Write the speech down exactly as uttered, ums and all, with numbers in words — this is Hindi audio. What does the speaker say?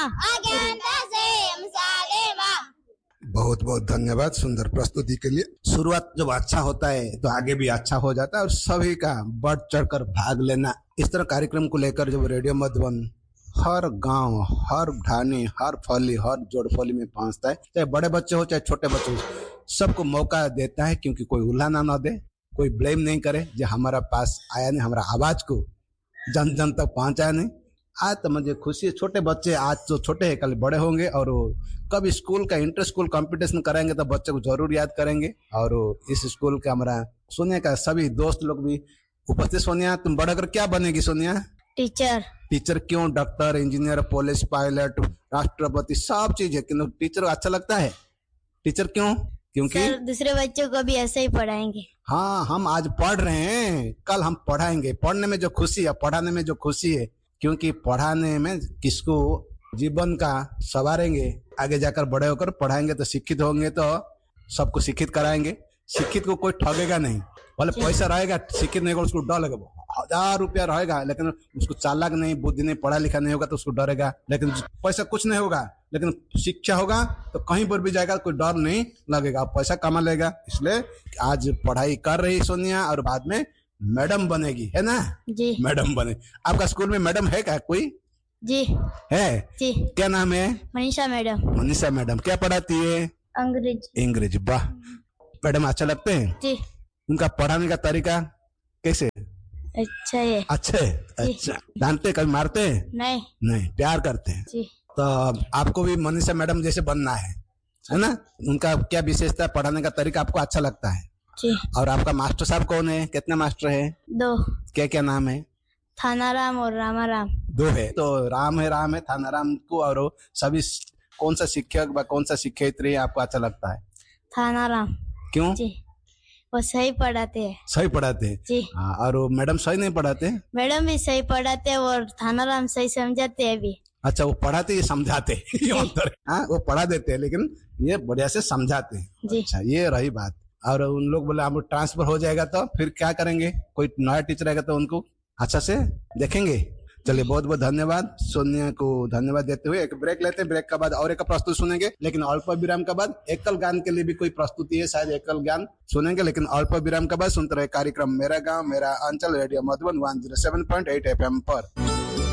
बहुत बहुत धन्यवाद सुंदर प्रस्तुति के लिए। शुरुआत जब अच्छा होता है तो आगे भी अच्छा हो जाता है और सभी का बढ़ चढ़कर भाग लेना। इस तरह कार्यक्रम को लेकर जब रेडियो मधुबन हर गांव, हर ढानी, हर फली, हर जोड़फली में पहुंचता है, चाहे बड़े बच्चे हो चाहे छोटे बच्चे हो, सबको मौका देता है, क्योंकि कोई उल्लाना ना दे, कोई ब्लेम नहीं करे जो हमारा पास आया नहीं, हमारा आवाज को जन जन तक पहुंचाया नहीं। आज तो मुझे खुशी है, छोटे बच्चे आज तो छोटे हैं, कल बड़े होंगे और कब स्कूल का इंटर स्कूल कंपटीशन कराएंगे तो बच्चे को जरूर याद करेंगे। और इस स्कूल का हमारा सोनिया का सभी दोस्त लोग भी उपस्थित। सोनिया, तुम बड़ा कर क्या बनेगी सोनिया? टीचर। टीचर क्यों? डॉक्टर, इंजीनियर, पुलिस, पायलट, राष्ट्रपति, सब चीज है, किंतु टीचर अच्छा लगता है। टीचर क्यों? क्योंकि सर दूसरे बच्चों को भी ऐसे ही पढ़ाएंगे। हाँ, हम आज पढ़ रहे हैं, कल हम पढ़ाएंगे। पढ़ने में जो खुशी है, पढ़ाने में जो खुशी है, क्योंकि पढ़ाने में किसको जीवन का सवारेंगे, आगे जाकर बड़े होकर पढ़ाएंगे तो शिक्षित होंगे, तो सबको शिक्षित कराएंगे। शिक्षित को कोई ठगेगा नहीं, भले पैसा रहेगा, शिक्षित नहीं होगा उसको डर लगेगा, हजार रुपया रहेगा लेकिन उसको चालाक नहीं, बुद्धि नहीं, पढ़ा लिखा नहीं होगा तो उसको डरेगा। लेकिन पैसा कुछ नहीं होगा लेकिन शिक्षा होगा तो कहीं पर भी जाएगा कोई डर नहीं लगेगा, पैसा कमा लेगा। इसलिए आज पढ़ाई कर रही सोनिया और बाद में मैडम बनेगी, है ना जी। मैडम बने। आपका स्कूल में मैडम है क्या कोई? जी है जी। क्या नाम है? मनीषा मैडम। मनीषा मैडम क्या पढ़ाती है? अंग्रेजी। अंग्रेजी। वाह, मैडम अच्छा लगते हैं जी। उनका पढ़ाने का तरीका कैसे? अच्छा है। अच्छा है। अच्छा, डांटते कभी मारते हैं? नहीं नहीं, प्यार करते हैं जी। तो आपको भी मनीषा मैडम जैसे बनना है, है ना? उनका क्या विशेषता, पढ़ाने का तरीका आपको अच्छा लगता है जी। और आपका मास्टर साहब कौन है? कितने मास्टर है? दो। क्या क्या नाम है? थानाराम और रामाराम। दो है, तो राम है, राम है, थानाराम को। और सभी कौन सा शिक्षक व कौन सा शिक्षयित्री आपको अच्छा लगता है? थानाराम। क्यों? जी, वो सही पढ़ाते हैं। सही पढ़ाते हैं जी। हाँ, और मैडम सही नहीं पढ़ाते? मैडम भी सही पढ़ाते हैं और थानाराम सही समझाते हैं भी। अच्छा, वो पढ़ाते ये समझाते ये अंतर है। हाँ, वो पढ़ा देते हैं लेकिन ये बढ़िया से समझाते हैं। अच्छा, ये रही बात। और उन लोग बोले हम ट्रांसफर हो जाएगा तो फिर क्या करेंगे? कोई नया टीचर आएगा तो उनको अच्छा से देखेंगे। चलिए, बहुत बहुत धन्यवाद। सोनिया को धन्यवाद देते हुए एक ब्रेक लेते हैं। ब्रेक के बाद और एक प्रस्तुति सुनेंगे, लेकिन अल्प विराम के बाद एकल गान के लिए भी कोई प्रस्तुति है, शायद एकल गान सुनेंगे, लेकिन अल्प विराम के बाद सुनते रहे कार्यक्रम मेरा गांव मेरा अंचल, radio Madhuban one zero seven point eight F M पर।